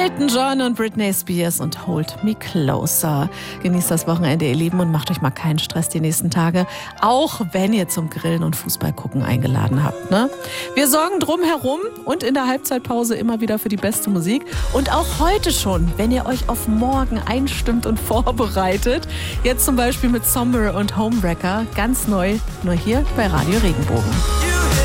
Elton John und Britney Spears und Hold Me Closer. Genießt das Wochenende, ihr Lieben, und macht euch mal keinen Stress die nächsten Tage, auch wenn ihr zum Grillen und Fußball gucken eingeladen habt. Ne? Wir sorgen drumherum und in der Halbzeitpause immer wieder für die beste Musik. Und auch heute schon, wenn ihr euch auf morgen einstimmt und vorbereitet. Jetzt zum Beispiel mit Somber und Homewrecker, ganz neu, nur hier bei Radio Regenbogen.